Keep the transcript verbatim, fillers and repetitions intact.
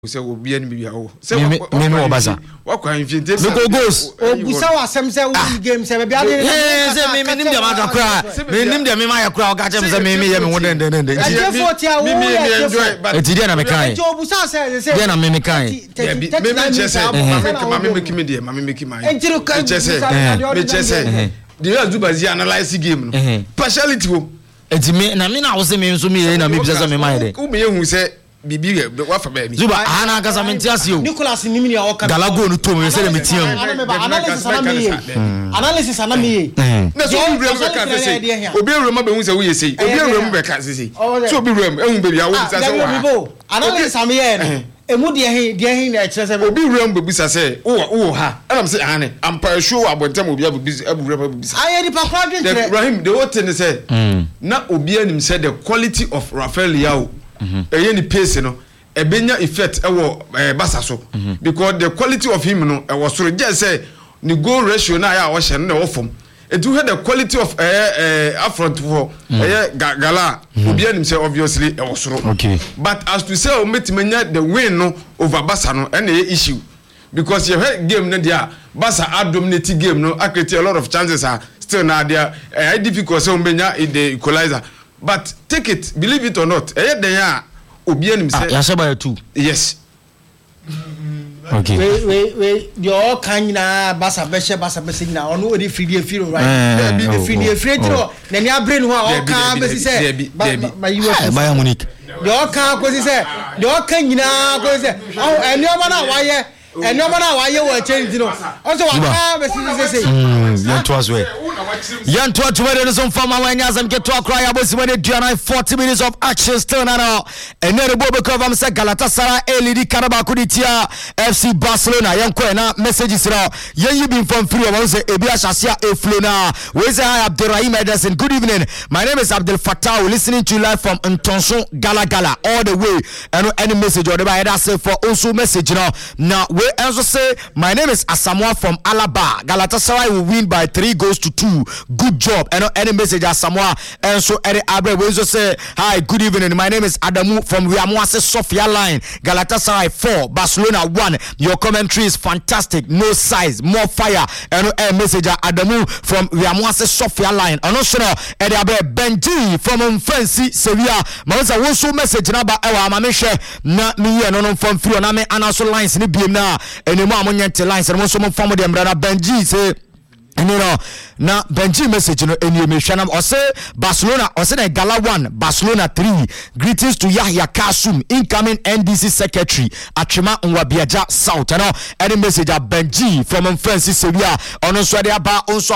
say obi ani bia wo say me me obaza wakwa infinte no go goes obusa wasem say win game say bia dey eh say me me nim dem akakra me nim dem me ma yakra o ka chem say me me ye me won den den den me me enjoy but e ti dey na me kan e obusa say say dey na me me kan me me chese ma me make me dey ma me make my chese me chese the Azubazi analyze game no partiality wo e ti me na me na wo say me so me na me bisa say me ma dey wo me hu say bibi wa fa ba mi Zuba ana kasa menti ase o Nicholas ni mi ya o ka Galago no to me say na metiam analysis ana me analysis ana me na so obi rem be ka say obi rem ba hu say wo ye sei obi rem be ka say so obi rem ehun be bia wo bisa say wa analysis am ye no emu de he de he na kire say obi rem be bisa say wo wo ha ana say ane ampa show abontem obi abisa abu rem abisa aye di pakwa dwen kire Ibrahim the what thing say na obi anim say the quality of Rafael Leao eh ni pace no e benya effect e wo basa so because the quality of him no e was so just say the goal ratio na ya wo hye no wo fom e do the quality of eh eh upfront for eh Gala obi anim say obviously e was so okay but as to say o metimanya the win no over Basa no e na issue because you heard game no dia Basa are dominating game no create a lot of chances are still na there eh difficult say o benya the equalizer. But take it, believe it or not, eh dey ya obi anim say ya sheba two. Yes. Okay. We we we your kan na Basa be she Basa be na onu odi free free right. Be the free free no na ni abrain ho a o kan be say ba you Bayern Munich. Your kan ko say your kan nyina ko say oh eni o ma na wa ye eni o ma na wa ye wo change no. O so wa kan be say say. Yan to aswe yan to atwere no some farmer when yazam get to akra ya bosi when dey forty minutes of action still now and there bo be cover am say Galatasaray L D Karaba kuditia F C Barcelona yan ko na messages now yan you been from free am say ebi ashasia e flow na we say hi Abdurrahim Ederson. Good evening, my name is Abdel Fattah, listening to you live from Ntonson Gala Gala all the way and any message or the by that say for also message now now we also say my name is Asamoah from Alaba. Galatasaray will win by three goals to two. Good job. And any message as Samoa and so any Abre we also say hi, good evening. My name is Adamu from Riamuase Sofia line. Galatasaray four, Barcelona one. Your commentary is fantastic. No size, more fire. And any message Adamu from Riamuase Sofia line. And also any Abre Benji from Mfensi Sevilla. Mawza also message na ba ewa amamishe na miye no no from free na me anaso lines ni biem na eni mo amonyente lines and so mo form dem brother Benji say you know na Benji message no eni me hwanam o say Barcelona o say na Gala one Barcelona three. Greetings to Yahya Kasum, incoming N D C secretary Achima Nwabiaja South. No any message a Benji from Mfensi Sevilla on so dey aba on